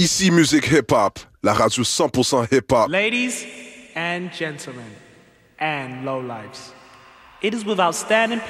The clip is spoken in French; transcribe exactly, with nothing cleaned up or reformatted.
Ici Musique Hip Hop, la radio cent pour cent hip hop. Ladies and gentlemen and lowlifes, it is with outstanding